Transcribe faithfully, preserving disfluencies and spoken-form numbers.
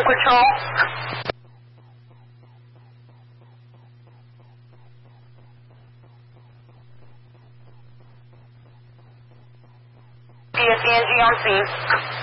Patrol. P S E N G on scene.